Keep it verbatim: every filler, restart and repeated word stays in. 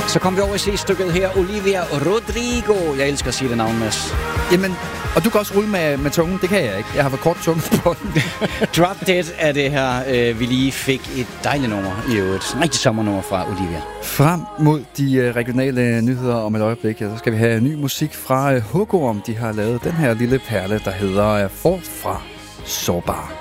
Så kom vi over i C-stykket her. Olivia Rodrigo. Jeg elsker at sige det navn, Mads. Jamen, og du kan også rulle med, med tungen. Det kan jeg ikke. Jeg har for kort tunge på den. Drop Dead er det her, øh, vi lige fik et dejligt nummer i øvrigt. Et rigtig sommernummer fra Olivia. Frem mod de øh, regionale nyheder om et øjeblik, ja, så skal vi have ny musik fra øh, Hugorm. De har lavet den her lille perle, der hedder øh, Forfra Sårbar.